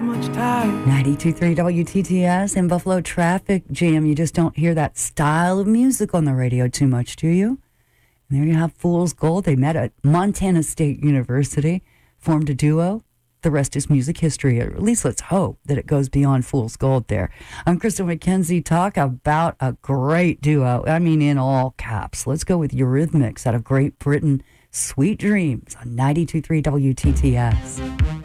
much time. 92.3 WTTS and Buffalo Traffic Jam. You just don't hear that style of music on the radio too much, do you? And there you have Fool's Gold. They met at Montana State University, formed a duo. The rest is music history, or at least let's hope that it goes beyond Fool's Gold there. I'm Crystal McKenzie. Talk about a great duo. I mean, in all caps. Let's go with Eurythmics out of Great Britain, Sweet Dreams on 92.3 WTTS.